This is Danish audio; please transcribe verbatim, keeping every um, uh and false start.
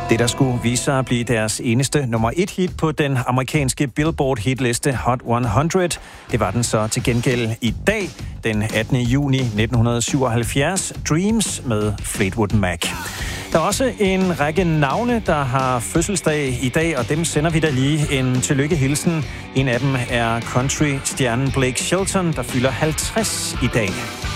Det, der skulle vise sig at blive deres eneste nummer et hit på den amerikanske Billboard hitliste Hot hundrede, det var den så til gengæld i dag, den attende juni nitten syvoghalvfjerds, Dreams med Fleetwood Mac. Der er også en række navne, der har fødselsdag i dag, og dem sender vi da lige en tillykkehilsen. En af dem er country-stjernen Blake Shelton, der fylder halvtreds i dag.